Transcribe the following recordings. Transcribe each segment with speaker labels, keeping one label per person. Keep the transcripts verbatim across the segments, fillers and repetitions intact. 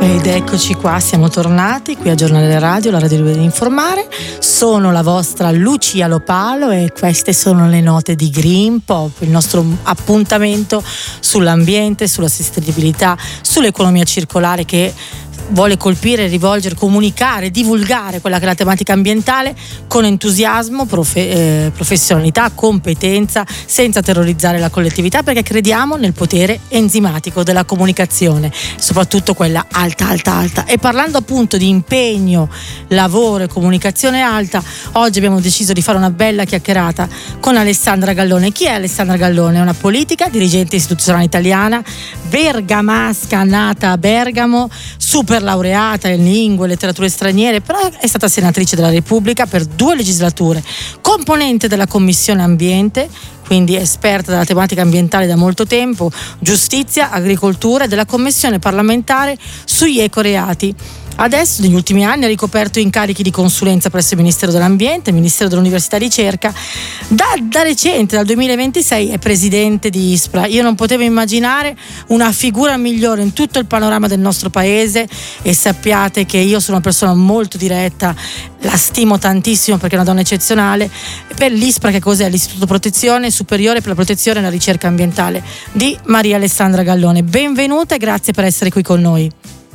Speaker 1: Ed eccoci qua, siamo tornati qui a Giornale Radio, la radio deve informare. Sono la vostra Lucia Lopalo e queste sono le note di Green Pop, il nostro appuntamento sull'ambiente, sulla sostenibilità, sull'economia circolare che vuole colpire, rivolgere, comunicare, divulgare quella che è la tematica ambientale con entusiasmo, profe- eh, professionalità, competenza, senza terrorizzare la collettività, perché crediamo nel potere enzimatico della comunicazione, soprattutto quella alta, alta, alta. E parlando appunto di impegno, lavoro e comunicazione alta, oggi abbiamo deciso di fare una bella chiacchierata con Alessandra Gallone. Chi è Alessandra Gallone? È una politica, dirigente istituzionale italiana, bergamasca, nata a Bergamo, super laureata in lingue e letterature straniere, però è stata senatrice della Repubblica per due legislature, componente della Commissione Ambiente, quindi esperta della tematica ambientale da molto tempo, giustizia, agricoltura e della Commissione parlamentare sugli ecoreati. Adesso, negli ultimi anni, ha ricoperto incarichi di consulenza presso il Ministero dell'Ambiente, il Ministero dell'Università e Ricerca. Da, da recente, dal duemilaventisei, è presidente di ISPRA. Io non potevo immaginare una figura migliore in tutto il panorama del nostro paese, e sappiate che io sono una persona molto diretta, la stimo tantissimo perché è una donna eccezionale. Per l'ISPRA, che cos'è? L'Istituto Protezione Superiore per la Protezione e la Ricerca Ambientale di Maria Alessandra Gallone. Benvenuta e grazie per essere qui con noi.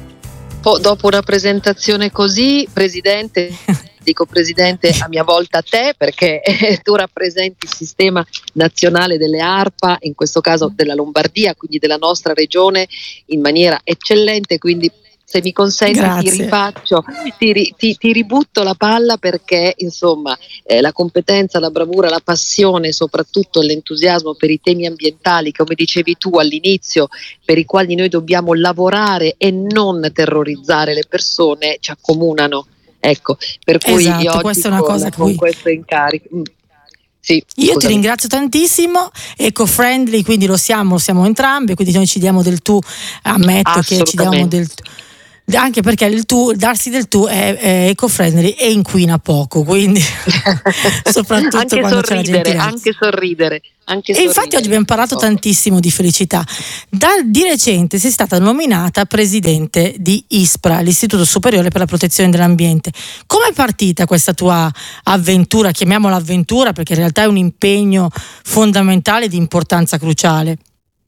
Speaker 2: Dopo una presentazione così, Presidente, dico Presidente a mia volta a te, perché tu rappresenti il sistema nazionale delle ARPA, in questo caso della Lombardia, quindi della nostra regione, in maniera eccellente, quindi se mi consenti
Speaker 1: Grazie.
Speaker 2: ti rifaccio, ti, ti, ti ributto la palla, perché insomma eh, la competenza, la bravura, la passione, soprattutto l'entusiasmo per i temi ambientali, come dicevi tu all'inizio, per i quali noi dobbiamo lavorare e non terrorizzare le persone, ci accomunano. Ecco, per cui
Speaker 1: esatto,
Speaker 2: io oggi
Speaker 1: questa è una
Speaker 2: con,
Speaker 1: cosa
Speaker 2: con
Speaker 1: cui...
Speaker 2: questo incarico. Mm. Sì,
Speaker 1: Io
Speaker 2: scusami.
Speaker 1: ti ringrazio tantissimo, eco-friendly, quindi lo siamo, lo siamo entrambi, quindi noi ci diamo del tu, ammetto che ci diamo del tu. Anche perché il tu, darsi del tu è, è eco-friendly e inquina poco, quindi soprattutto
Speaker 2: anche
Speaker 1: quando c'è la
Speaker 2: sorridere,
Speaker 1: gentilezza.
Speaker 2: anche sorridere. Anche
Speaker 1: e infatti oggi abbiamo parlato
Speaker 2: oh.
Speaker 1: tantissimo di felicità. Da, di recente sei stata nominata presidente di ISPRA, l'Istituto Superiore per la Protezione dell'Ambiente. Com'è partita questa tua avventura? Chiamiamola avventura perché in realtà è un impegno fondamentale di importanza cruciale.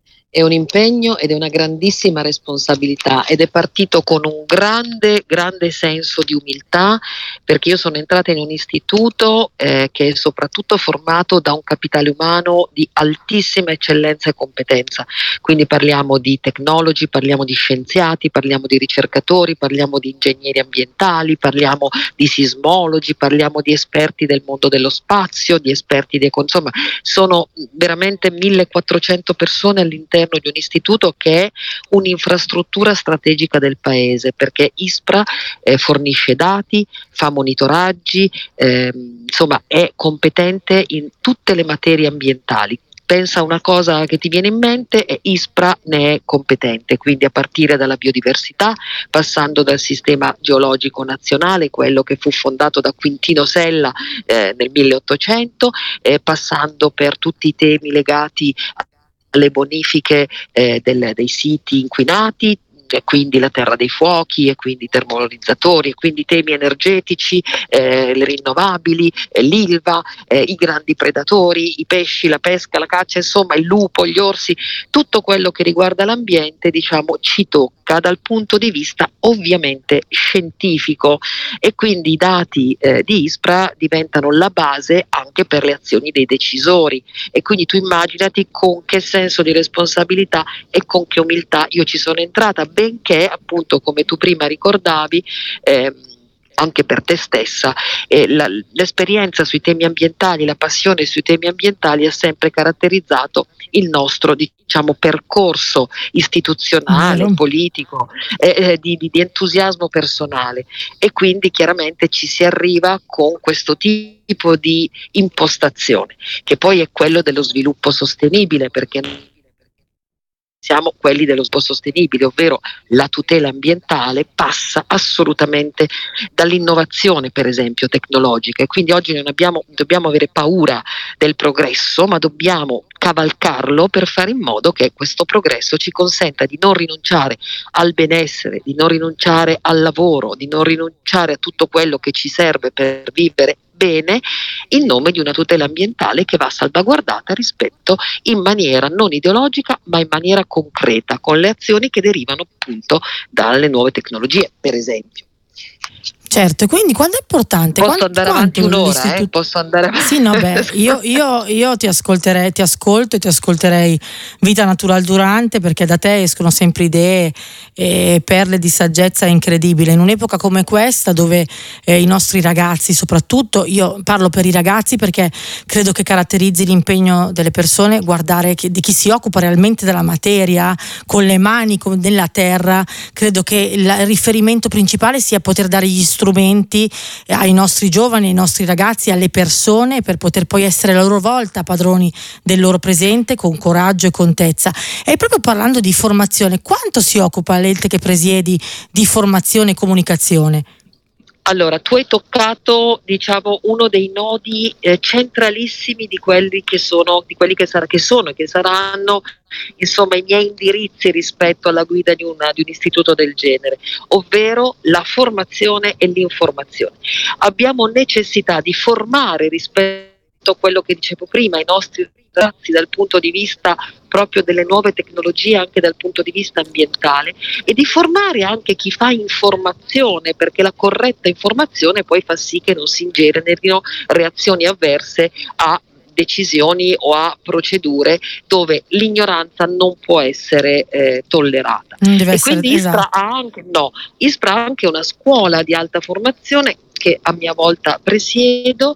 Speaker 2: È un impegno ed è una grandissima responsabilità, ed è partito con un grande, grande senso di umiltà, perché io sono entrata in un istituto eh, che è soprattutto formato da un capitale umano di altissima eccellenza e competenza. Quindi parliamo di tecnologi, parliamo di scienziati, parliamo di ricercatori, parliamo di ingegneri ambientali, parliamo di sismologi, parliamo di esperti del mondo dello spazio, di esperti di insomma, sono veramente millequattrocento persone all'interno di un istituto che è un'infrastruttura strategica del paese, perché ISPRA eh, fornisce dati, fa monitoraggi, eh, insomma è competente in tutte le materie ambientali. Pensa a una cosa che ti viene in mente e ISPRA ne è competente, quindi a partire dalla biodiversità, passando dal sistema geologico nazionale, quello che fu fondato da Quintino Sella eh, nel milleottocento, eh, passando per tutti i temi legati a alle bonifiche eh, del, dei siti inquinati, e quindi la terra dei fuochi, e quindi i termovalorizzatori, e quindi i temi energetici, eh, le rinnovabili, eh, l'Ilva, eh, i grandi predatori, i pesci, la pesca, la caccia, insomma il lupo, gli orsi, tutto quello che riguarda l'ambiente, diciamo, ci tocca dal punto di vista ovviamente scientifico, e quindi i dati eh, di ISPRA diventano la base anche per le azioni dei decisori, e quindi tu immaginati con che senso di responsabilità e con che umiltà io ci sono entrata, benché appunto come tu prima ricordavi eh, anche per te stessa eh, la, l'esperienza sui temi ambientali, la passione sui temi ambientali ha sempre caratterizzato il nostro diciamo percorso istituzionale,
Speaker 1: Vero.
Speaker 2: politico, eh, eh, di, di, di entusiasmo personale, e quindi chiaramente ci si arriva con questo tipo di impostazione che poi è quello dello sviluppo sostenibile, perché siamo quelli dello sviluppo sostenibile, ovvero la tutela ambientale passa assolutamente dall'innovazione, per esempio tecnologica, e quindi oggi non abbiamo, dobbiamo avere paura del progresso, ma dobbiamo cavalcarlo per fare in modo che questo progresso ci consenta di non rinunciare al benessere, di non rinunciare al lavoro, di non rinunciare a tutto quello che ci serve per vivere bene, in nome di una tutela ambientale che va salvaguardata rispetto in maniera non ideologica ma in maniera concreta, con le azioni che derivano appunto dalle nuove tecnologie, per esempio.
Speaker 1: Certo, e quindi quando è importante?
Speaker 2: Posso
Speaker 1: quando,
Speaker 2: andare avanti un'ora, eh? Posso andare avanti.
Speaker 1: Sì, no, beh, io, io, io ti ascolterei, ti ascolto e ti ascolterei Vita Natural Durante, perché da te escono sempre idee e perle di saggezza incredibile. In un'epoca come questa, dove eh, i nostri ragazzi, soprattutto, io parlo per i ragazzi perché credo che caratterizzi l'impegno delle persone guardare che, di chi si occupa realmente della materia, con le mani, con, nella terra. Credo che il riferimento principale sia poter dare gli strumenti ai nostri giovani, ai nostri ragazzi, alle persone, per poter poi essere a loro volta padroni del loro presente con coraggio e contezza. E proprio parlando di formazione, quanto si occupa l'ente che presiedi di formazione e comunicazione?
Speaker 2: Allora, tu hai toccato, diciamo, uno dei nodi eh, centralissimi di quelli che sono, di quelli che, sar- che sono e che saranno, insomma, i miei indirizzi rispetto alla guida di, una, di un istituto del genere, ovvero la formazione e l'informazione. Abbiamo necessità di formare rispetto a quello che dicevo prima, i nostri ragazzi dal punto di vista proprio delle nuove tecnologie, anche dal punto di vista ambientale, e di formare anche chi fa informazione, perché la corretta informazione poi fa sì che non si ingenerino reazioni avverse a decisioni o a procedure dove l'ignoranza non può essere eh, tollerata.
Speaker 1: Deve
Speaker 2: e
Speaker 1: essere,
Speaker 2: quindi ISPRA,
Speaker 1: esatto.
Speaker 2: ha anche, no, ISPRA ha anche una scuola di alta formazione che a mia volta presiedo,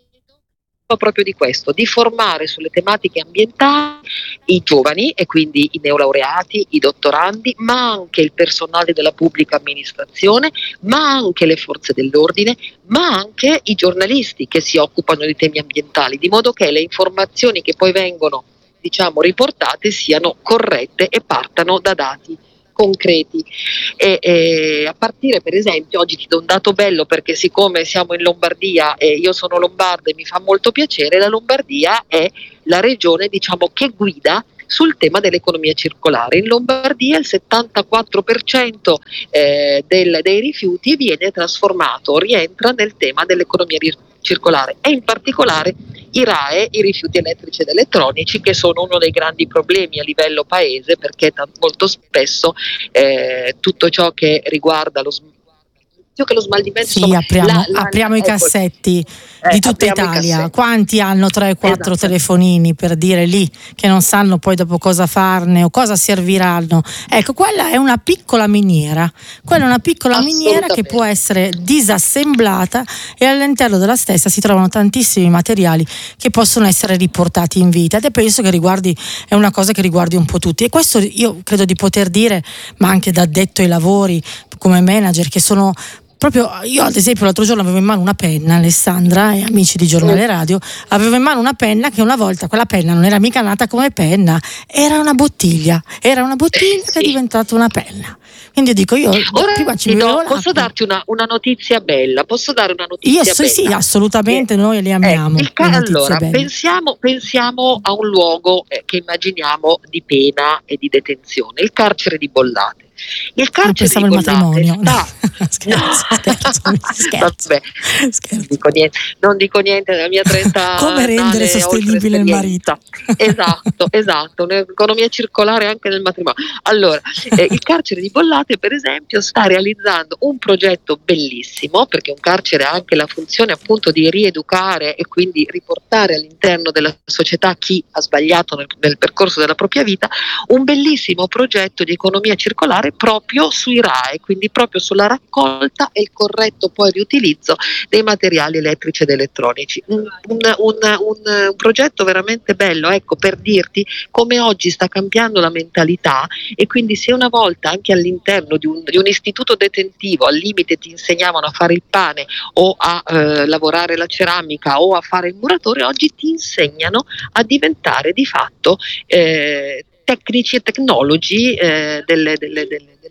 Speaker 2: proprio di questo, di formare sulle tematiche ambientali i giovani e quindi i neolaureati, i dottorandi, ma anche il personale della pubblica amministrazione, ma anche le forze dell'ordine, ma anche i giornalisti che si occupano di temi ambientali, di modo che le informazioni che poi vengono, diciamo, riportate siano corrette e partano da dati concreti. E, e a partire, per esempio, oggi ti do un dato bello, perché siccome siamo in Lombardia e io sono lombarda e mi fa molto piacere, la Lombardia è la regione, diciamo, che guida sul tema dell'economia circolare. In Lombardia il settantaquattro per cento eh, del, dei rifiuti viene trasformato, rientra nel tema dell'economia circolare, e in particolare i R A E, i rifiuti elettrici ed elettronici, che sono uno dei grandi problemi a livello paese, perché t- molto spesso eh, tutto ciò che riguarda lo sm- più che lo smaltimento,
Speaker 1: sì,
Speaker 2: insomma,
Speaker 1: apriamo,
Speaker 2: la, la,
Speaker 1: apriamo
Speaker 2: ecco,
Speaker 1: i cassetti
Speaker 2: eh,
Speaker 1: di tutta
Speaker 2: apriamo i
Speaker 1: Italia.
Speaker 2: cassetti.
Speaker 1: Quanti hanno tre quattro
Speaker 2: Esatto.
Speaker 1: telefonini, per dire, lì, che non sanno poi dopo cosa farne o cosa serviranno? Ecco, quella è una piccola miniera, quella è una piccola miniera che può essere disassemblata, e all'interno della stessa si trovano tantissimi materiali che possono essere riportati in vita, ed è, penso che riguardi, è una cosa che riguardi un po' tutti, e questo io credo di poter dire, ma anche da addetto ai lavori, come manager, che sono proprio, io ad esempio l'altro giorno avevo in mano una penna, Alessandra e amici di Giornale Radio, avevo in mano una penna che una volta quella penna non era mica nata come penna, era una bottiglia, era una bottiglia sì. che è diventata una penna. Quindi io dico, io
Speaker 2: ora
Speaker 1: prima ci
Speaker 2: do,
Speaker 1: l'acqua.
Speaker 2: Posso darti una, una notizia bella? Posso dare una notizia
Speaker 1: io,
Speaker 2: bella?
Speaker 1: Sì, sì, assolutamente, eh, noi li amiamo.
Speaker 2: Eh, il ca- allora, pensiamo, pensiamo a un luogo eh, che immaginiamo di pena e di detenzione, il carcere di Bollate. Il carcere
Speaker 1: ah,
Speaker 2: di Bollate
Speaker 1: matrimonio.
Speaker 2: sta...
Speaker 1: scherzo,
Speaker 2: no.
Speaker 1: scherzo, scherzo,
Speaker 2: Vabbè,
Speaker 1: scherzo.
Speaker 2: Non, dico niente, non dico niente della mia trenta
Speaker 1: come rendere sostenibile il marito.
Speaker 2: Esatto, esatto, un'economia circolare anche nel matrimonio. Allora, eh, il carcere di Bollate, per esempio, sta realizzando un progetto bellissimo, perché un carcere ha anche la funzione appunto di rieducare e quindi riportare all'interno della società chi ha sbagliato nel, nel percorso della propria vita, un bellissimo progetto di economia circolare proprio sui R A E, quindi proprio sulla raccolta e il corretto poi riutilizzo dei materiali elettrici ed elettronici. Un, un, un, un, un progetto veramente bello, ecco, per dirti come oggi sta cambiando la mentalità, e quindi se una volta anche all'interno di un, di un istituto detentivo al limite ti insegnavano a fare il pane o a eh, lavorare la ceramica o a fare il muratore, oggi ti insegnano a diventare di fatto eh, tecnici e tecnologi eh, delle, delle, delle, delle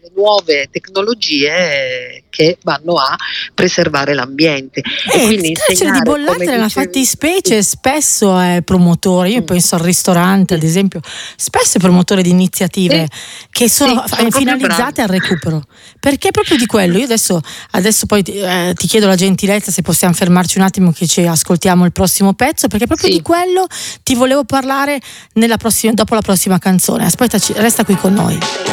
Speaker 2: delle nuove tecnologie che vanno a preservare l'ambiente.
Speaker 1: Eh, e quindi il carcere di Bollate nella fattispecie spesso è promotore, io mm. penso al ristorante ad esempio, spesso è promotore di iniziative sì. che sono, sì, sono finalizzate al recupero, perché proprio di quello. Io adesso, adesso poi eh, ti chiedo la gentilezza se possiamo fermarci un attimo che ci ascoltiamo il prossimo pezzo, perché proprio sì. di quello ti volevo parlare nella prossima, dopo la prossima canzone. Aspettaci, resta qui con noi.